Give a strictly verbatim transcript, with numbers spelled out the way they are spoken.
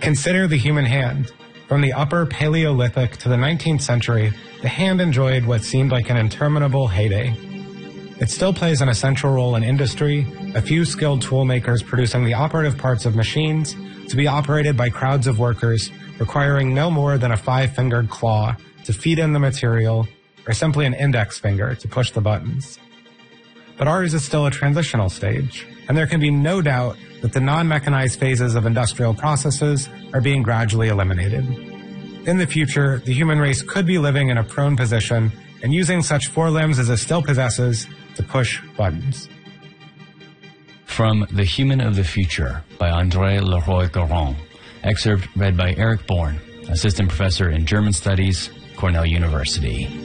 Consider the human hand. From the upper Paleolithic to the nineteenth century, the hand enjoyed what seemed like an interminable heyday. It still plays an essential role in industry, a few skilled tool makers producing the operative parts of machines to be operated by crowds of workers requiring no more than a five-fingered claw to feed in the material or simply an index finger to push the buttons. But ours is still a transitional stage, and there can be no doubt that the non-mechanized phases of industrial processes are being gradually eliminated. In the future, the human race could be living in a prone position and using such forelimbs as it still possesses to push buttons. From The Human of the Future by André Leroy-Caron, excerpt read by Eric Bourne, Assistant Professor in German Studies, Cornell University.